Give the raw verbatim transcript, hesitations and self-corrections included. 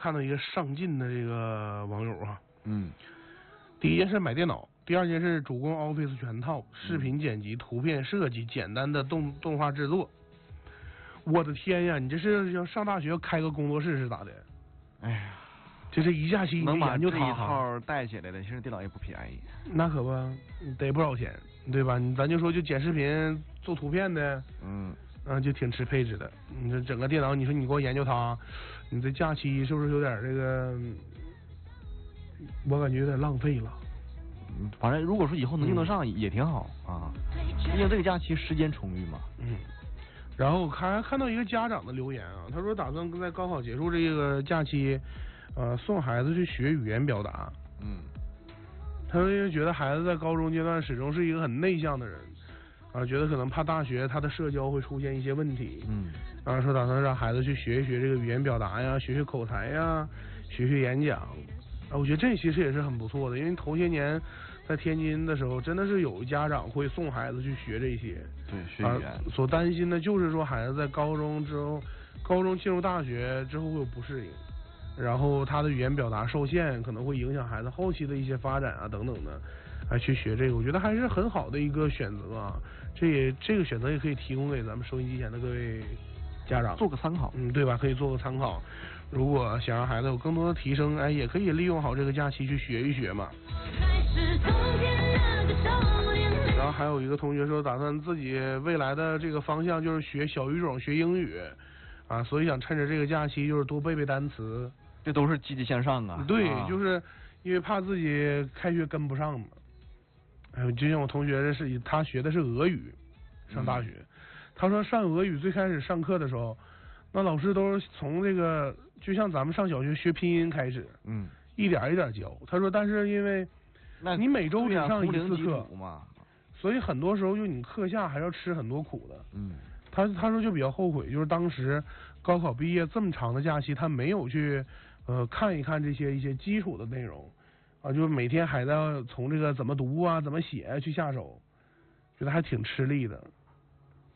看到一个上进的这个网友啊， 嗯， 第一件事买电脑，第二件事主攻 Office 全套，视频剪辑、图片设计、简单的动动画制作。我的天呀，你这是要上大学要开个工作室是咋的？ 哎呀， 这是一假期能把研究它这一套带起来的，其实电脑也不便宜。 那可不，得不少钱，对吧？你咱就说就剪视频、做图片的， 嗯。 嗯，就挺吃配置的。你这整个电脑，你说你给我研究它，你这假期是不是有点这个？我感觉有点浪费了。 嗯，反正如果说以后能用得上也挺好、嗯、啊，毕竟这个假期时间充裕嘛。 嗯。然后我看看到一个家长的留言啊，他说打算在高考结束这个假期，呃，送孩子去学语言表达。 嗯。 他说因为觉得孩子在高中阶段始终是一个很内向的人。啊，觉得可能怕大学他的社交会出现一些问题， 嗯， 然后说打算让孩子去学一学这个语言表达呀，学学口才呀，学学演讲，啊，我觉得这其实也是很不错的，因为头些年在天津的时候，真的是有家长会送孩子去学这些， 对，学语言、啊， 所担心的就是说孩子在高中之后，高中进入大学之后会有不适应，然后他的语言表达受限，可能会影响孩子后期的一些发展啊等等的。来去学这个，我觉得还是很好的一个选择啊。这也这个选择也可以提供给咱们收音机前的各位家长做个参考， 嗯，对吧？可以做个参考。如果想让孩子有更多的提升，哎，也可以利用好这个假期去学一学嘛。然后还有一个同学说，打算自己未来的这个方向就是学小语种、学英语啊，所以想趁着这个假期就是多背背单词。 这都是积极向上啊。 对， 啊、 就是因为怕自己开学跟不上嘛。哎，就像我同学这是他学的是俄语，上大学，嗯、他说上俄语最开始上课的时候，那老师都是从这个就像咱们上小学学拼音开始， 嗯， 一点一点教。他说，但是因为那你每周只上一次课嘛， 所以很多时候就你课下还要吃很多苦的。 嗯， 他他说就比较后悔，就是当时高考毕业这么长的假期，他没有去呃看一看这些一些基础的内容。啊，就是每天还在从这个怎么读啊、怎么写、啊、去下手，觉得还挺吃力的。